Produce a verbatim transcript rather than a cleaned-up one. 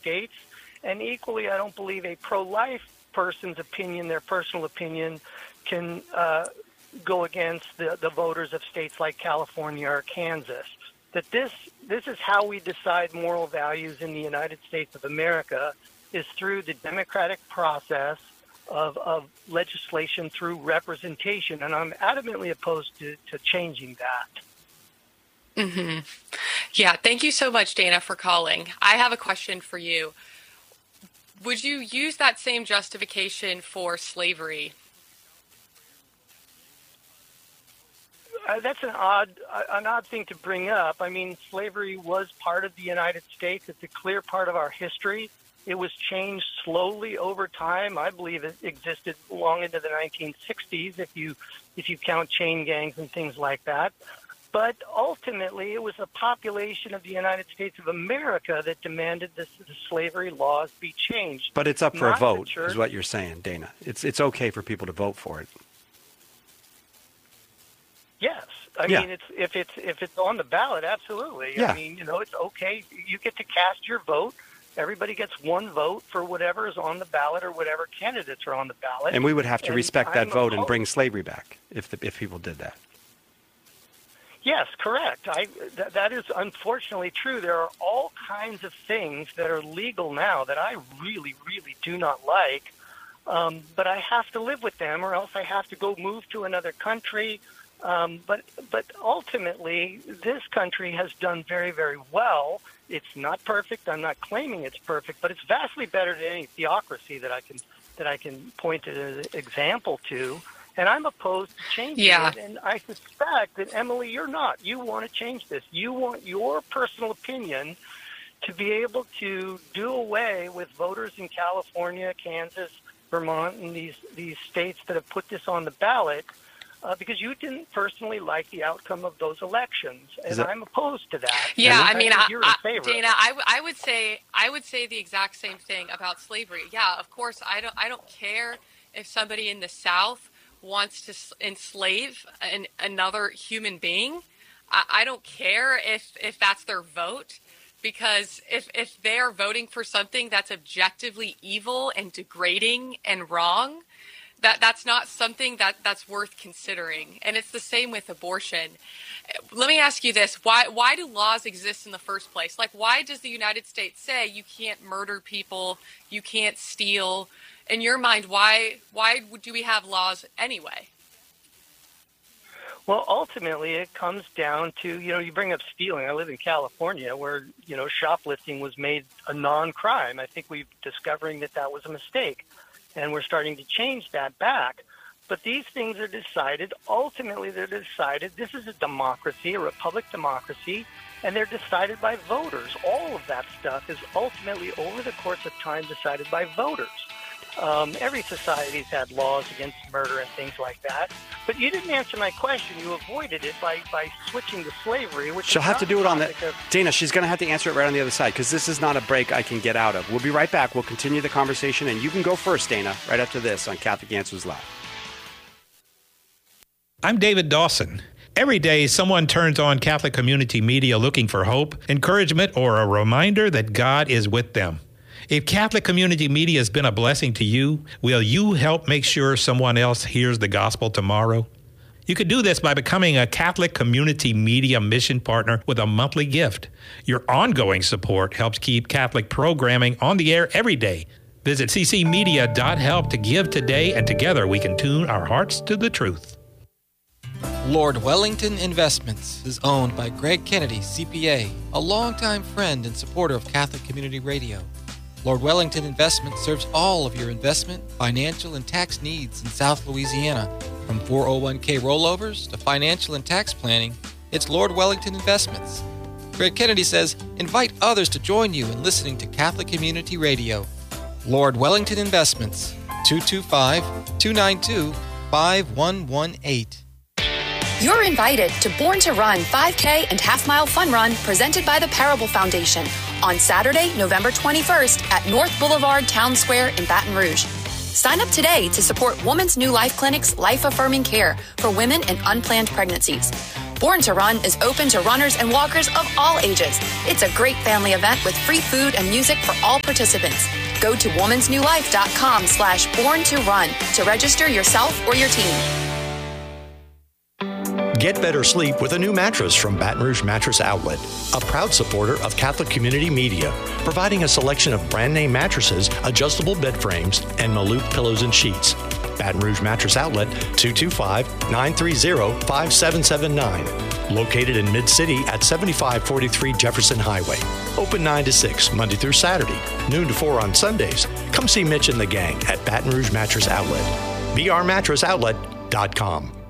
States. And equally, I don't believe a pro-life person's opinion, their personal opinion, can uh, go against the, the voters of states like California or Kansas. That this this is how we decide moral values in the United States of America, is through the democratic process of, of legislation through representation. And I'm adamantly opposed to, to changing that. Mm-hmm. Yeah, thank you so much, Dana, for calling. I have a question for you. Would you use that same justification for slavery? Uh, that's an odd, uh, an odd thing to bring up. I mean, slavery was part of the United States. It's a clear part of our history. It was changed slowly over time. I believe it existed long into the nineteen sixties, if you if you count chain gangs and things like that. But ultimately, it was the population of the United States of America that demanded this, the slavery laws be changed. But it's up for Not a vote, the church. is what you're saying, Dana. It's it's okay for people to vote for it. Yes, I Yeah. mean, it's if it's if it's on the ballot, absolutely. Yeah. I mean, you know, it's okay. You get to cast your vote. Everybody gets one vote for whatever is on the ballot or whatever candidates are on the ballot. And we would have to And respect that I'm vote and opposed. bring slavery back if the, if people did that. Yes, correct. I th- that is unfortunately true. There are all kinds of things that are legal now that I really, really do not like, um, but I have to live with them, or else I have to go move to another country. Um, but but ultimately, this country has done very, very well. It's not perfect. I'm not claiming it's perfect, but it's vastly better than any theocracy that I can that I can point as an example to. And I'm opposed to changing Yeah. it. And I suspect that, Emily, you're not. You want to change this. You want your personal opinion to be able to do away with voters in California, Kansas, Vermont, and these, these states that have put this on the ballot uh, because you didn't personally like the outcome of those elections. And that- I'm opposed to that. Yeah, And I mean, think I, you're in I, favor. Dana, I, w- I would say I would say the exact same thing about slavery. Yeah, of course, I don't I don't care if somebody in the South wants to s- enslave an, another human being. I, I don't care if, if that's their vote, because if, if they're voting for something that's objectively evil and degrading and wrong, that that's not something that, that's worth considering. And it's the same with abortion. Let me ask you this. Why why do laws exist in the first place? Like, why does the United States say you can't murder people, you can't steal? In your mind, why why do we have laws anyway? Well, ultimately, it comes down to, you know, you bring up stealing. I live in California where, you know, shoplifting was made a non-crime. I think we're discovering that that was a mistake, and we're starting to change that back. But these things are decided. Ultimately, they're decided. This is a democracy, a republic democracy, and they're decided by voters. All of that stuff is ultimately, over the course of time, decided by voters. Um, every society's had laws against murder and things like that. But you didn't answer my question. You avoided it by, by switching to slavery, which She'll is have not to do it on the... topic of- Dana, she's going to have to answer it right on the other side, because this is not a break I can get out of. We'll be right back. We'll continue the conversation, and you can go first, Dana, right after this on Catholic Answers Live. I'm David Dawson. Every day, someone turns on Catholic Community Media looking for hope, encouragement, or a reminder that God is with them. If Catholic Community Media has been a blessing to you, will you help make sure someone else hears the gospel tomorrow? You could do this by becoming a Catholic Community Media mission partner with a monthly gift. Your ongoing support helps keep Catholic programming on the air every day. Visit c c media dot help to give today, and together we can tune our hearts to the truth. Lord Wellington Investments is owned by Greg Kennedy, C P A, a longtime friend and supporter of Catholic Community Radio. Lord Wellington Investments serves all of your investment, financial, and tax needs in South Louisiana. From four oh one k rollovers to financial and tax planning, it's Lord Wellington Investments. Greg Kennedy says, invite others to join you in listening to Catholic Community Radio. Lord Wellington Investments, two two five, two nine two, five one one eight. You're invited to Born to Run five K and Half Mile Fun Run presented by the Parable Foundation on Saturday, November twenty-first at North Boulevard Town Square in Baton Rouge. Sign up today to support Woman's New Life Clinic's life-affirming care for women in unplanned pregnancies. Born to Run is open to runners and walkers of all ages. It's a great family event with free food and music for all participants. Go to womansnewlife.com slash born to run to register yourself or your team. Get better sleep with a new mattress from Baton Rouge Mattress Outlet, a proud supporter of Catholic Community Media, providing a selection of brand name mattresses, adjustable bed frames, and Maloof pillows and sheets. Baton Rouge Mattress Outlet, two two five, nine three zero, five seven seven nine. Located in Mid-City at seventy-five forty-three Jefferson Highway. Open nine to six, Monday through Saturday, noon to four on Sundays. Come see Mitch and the gang at Baton Rouge Mattress Outlet. B R mattress outlet dot com.